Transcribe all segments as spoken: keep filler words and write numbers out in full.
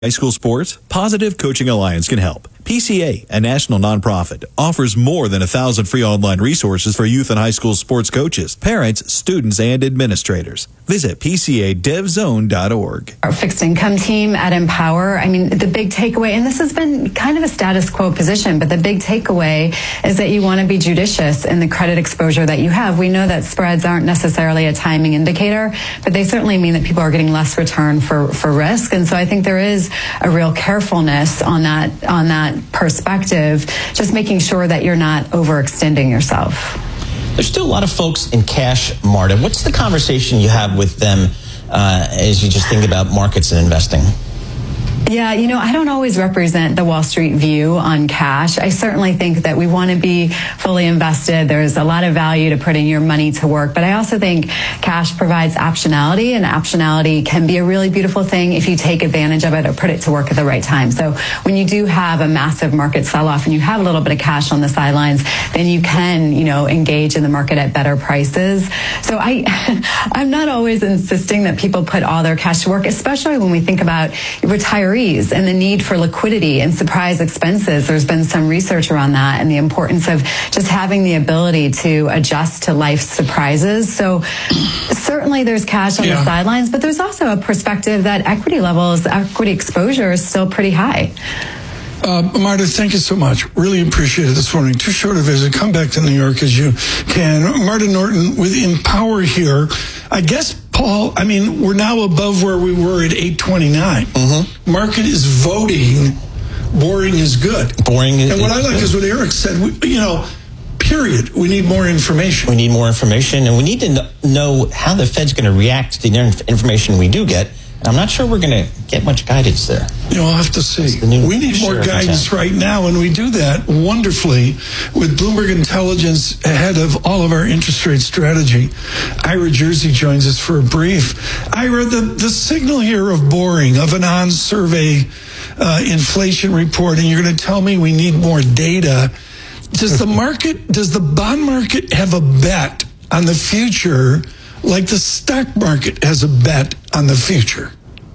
High school sports, Positive Coaching Alliance can help. P C A, a national nonprofit, offers more than a thousand free online resources for youth and high school sports coaches, parents, students, and administrators. Visit P C A dev zone dot org. Our fixed income team at Empower, I mean, the big takeaway, and this has been kind of a status quo position, but the big takeaway is that you want to be judicious in the credit exposure that you have. We know that spreads aren't necessarily a timing indicator, but they certainly mean that people are getting less return for, for risk. And so I think there is a real carefulness on that, on that perspective, just making sure that you're not overextending yourself. There's still a lot of folks in cash, Marta. What's the conversation you have with them uh, as you just think about markets and investing? Yeah, you know, I don't always represent the Wall Street view on cash. I certainly think that we want to be fully invested. There's a lot of value to putting your money to work, but I also think cash provides optionality, and optionality can be a really beautiful thing if you take advantage of it or put it to work at the right time. So when you do have a massive market sell-off and you have a little bit of cash on the sidelines, then you can, you know, engage in the market at better prices. So I, I'm not always insisting that people put all their cash to work, especially when we think about retirees and the need for liquidity and surprise expenses. There's been some research around that and the importance of just having the ability to adjust to life's surprises. So certainly there's cash on yeah. the sidelines, but there's also a perspective that equity levels, equity exposure is still pretty high. Uh, Marta, thank you so much. Really appreciate it this morning. Too short a visit. Come back to New York as you can. Marta Norton with Empower here. I guess, Paul, I mean, we're now above where we were at eight twenty-nine. Mm-hmm. Market is voting. Boring is good. Boring is And what I like good. is what Eric said. We, you know, period. We need more information. We need more information, and we need to know how the Fed's going to react to the information we do get. And I'm not sure we're going to get much guidance there. You know, I'll have to see. We need more guidance right now, and we do that wonderfully with Bloomberg Intelligence ahead of all of our interest rate strategy. Ira Jersey joins us for a brief. Ira, the, the signal here of boring, of an on-survey uh, inflation report, and you're going to tell me we need more data. Does the market, does the bond market have a bet on the future like the stock market has a bet on the future?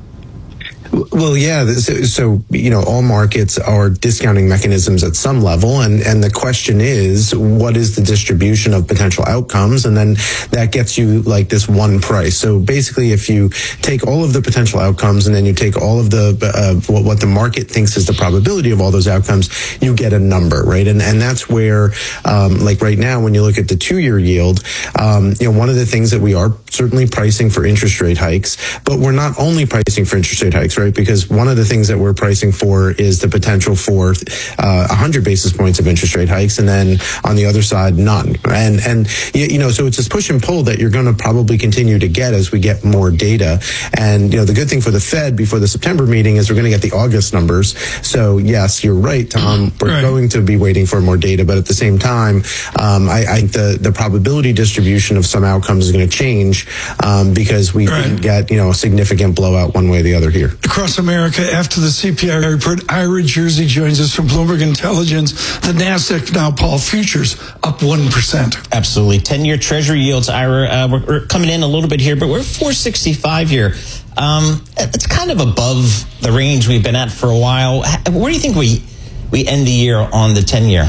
Well, yeah. So, so, you know, all markets are discounting mechanisms at some level. And, and the question is, what is the distribution of potential outcomes? And then that gets you like this one price. So basically, if you take all of the potential outcomes and then you take all of the, uh, what, what the market thinks is the probability of all those outcomes, you get a number, right? And, and that's where, um, like right now, when you look at the two-year yield, um, you know, one of the things that we are certainly pricing for interest rate hikes, but we're not only pricing for interest rate hikes, right? Because one of the things that we're pricing for is the potential for uh, one hundred basis points of interest rate hikes, and then on the other side, none. And, and you know, so it's this push and pull that you're going to probably continue to get as we get more data. And, you know, the good thing for the Fed before the September meeting is we're going to get the August numbers. So, yes, you're right, Tom. We're right. going to be waiting for more data. But at the same time, um, I, I think the, the probability distribution of some outcomes is going to change um, because we right. didn't get, you know, a significant blowout one way or the other here. Across America, after the C P I report, Ira Jersey joins us from Bloomberg Intelligence. The NASDAQ now, Paul, futures up one percent. Absolutely. ten-year Treasury yields, Ira, uh, we're, we're coming in a little bit here, but we're four sixty-five here. Um, it's kind of above the range we've been at for a while. Where do you think we, we end the year on the ten-year?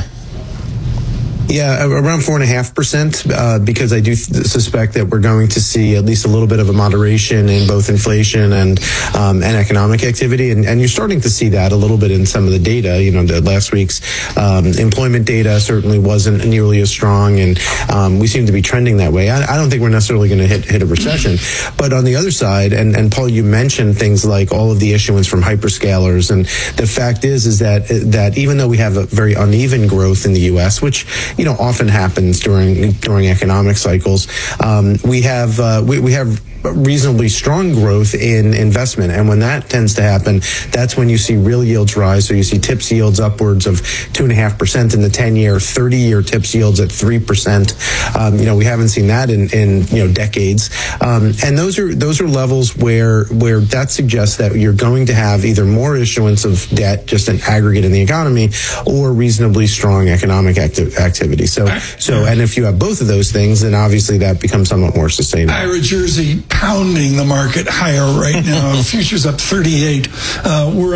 Yeah, around four and a half percent, uh, because I do th- suspect that we're going to see at least a little bit of a moderation in both inflation and um, and economic activity, and, and you're starting to see that a little bit in some of the data. You know, the last week's um, employment data certainly wasn't nearly as strong, and um, we seem to be trending that way. I, I don't think we're necessarily going to hit hit a recession, but on the other side, and and Paul, you mentioned things like all of the issuance from hyperscalers, and the fact is is that that even though we have a very uneven growth in the U S, which you know, often happens during during economic cycles. Um, we have uh, we, we have reasonably strong growth in investment, and when that tends to happen, that's when you see real yields rise. So you see TIPS yields upwards of two and a half percent in the ten-year, thirty-year TIPS yields at three percent. Um, you know, we haven't seen that in, in you know decades, um, and those are those are levels where where that suggests that you're going to have either more issuance of debt, just an aggregate in the economy, or reasonably strong economic acti- activity. So so, and if you have both of those things, then obviously that becomes somewhat more sustainable. Ira Jersey, pounding the market higher right now. Futures up thirty-eight. Uh, we're